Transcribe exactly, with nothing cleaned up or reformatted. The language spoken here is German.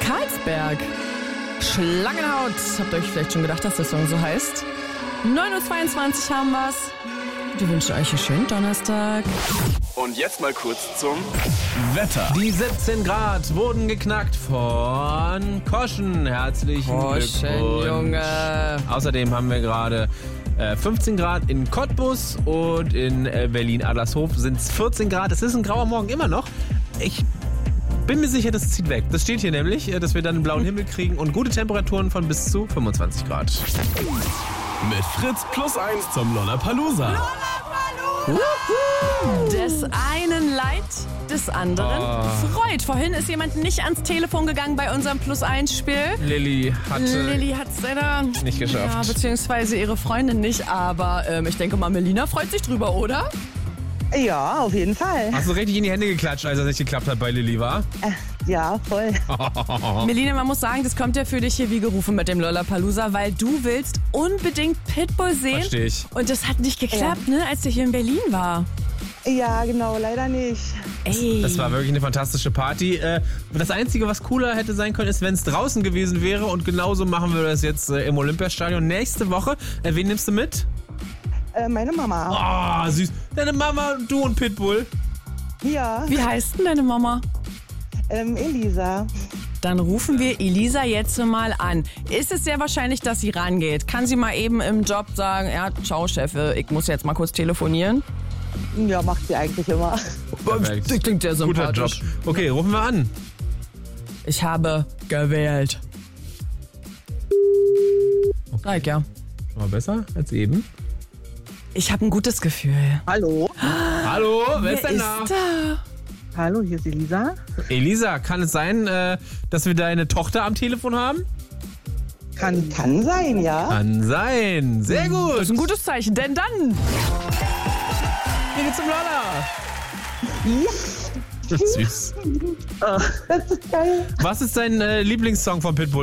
Karlsberg. Schlangenhaut. Habt ihr euch vielleicht schon gedacht, dass der Song so heißt? neun Uhr zweiundzwanzig haben wir's. Wir wünschen euch einen schönen Donnerstag. Und jetzt mal kurz zum Wetter. Die siebzehn Grad wurden geknackt von Koschen. Herzlichen Koschen, Glückwunsch. Junge. Außerdem haben wir gerade äh, fünfzehn Grad in Cottbus und in äh, Berlin-Adlershof sind es vierzehn Grad. Es ist ein grauer Morgen immer noch. Ich bin mir sicher, das zieht weg. Das steht hier nämlich, äh, dass wir dann einen blauen Himmel kriegen und gute Temperaturen von bis zu fünfundzwanzig Grad. mit Fritz plus eins zum Lollapalooza. Des einen Leid, des anderen Oh. Freud. Vorhin ist jemand nicht ans Telefon gegangen bei unserem plus eins Spiel. Lilly hatte Lilly hat es leider nicht geschafft. Ja, beziehungsweise ihre Freundin nicht. Aber ähm, ich denke mal, Melina freut sich drüber, oder? Ja, auf jeden Fall. Hast du richtig in die Hände geklatscht, als es nicht geklappt hat bei Lilly, war? Äh, ja, voll. Melina, man muss sagen, das kommt ja für dich hier wie gerufen mit dem Lollapalooza, weil du willst unbedingt Pitbull sehen. Versteh ich. Und das hat nicht geklappt, ne, als der hier in Berlin war. Ja, genau, leider nicht. Ey. Das war wirklich eine fantastische Party. Äh, Das Einzige, was cooler hätte sein können, ist, wenn es draußen gewesen wäre. Und genauso machen wir das jetzt äh, im Olympiastadion. Nächste Woche, äh, wen nimmst du mit? Äh, meine Mama. Oh, süß. Deine Mama, du und Pitbull. Ja, Wie heißt denn deine Mama? ähm, Elisa. Dann rufen wir Elisa jetzt mal an. Ist es sehr wahrscheinlich, dass sie rangeht? Kann sie mal eben im Job sagen, ja, ciao, Chef, ich muss jetzt mal kurz telefonieren? Ja, macht sie eigentlich immer. Perfekt. Das klingt sehr Guter Job. sympathisch. Okay, rufen wir an. Ich habe gewählt. Reik, ja. War besser als eben. Ich habe ein gutes Gefühl. Hallo. Hallo, wer ist denn da? da? Hallo, hier ist Elisa. Elisa, kann es sein, äh, dass wir deine Tochter am Telefon haben? Kann, kann sein, ja. Kann sein. Sehr gut. Das ist ein gutes Zeichen, denn dann... Hier geht's zum Lolla. Ja. Süß. Das ist geil. Was ist dein äh, Lieblingssong von Pitbull?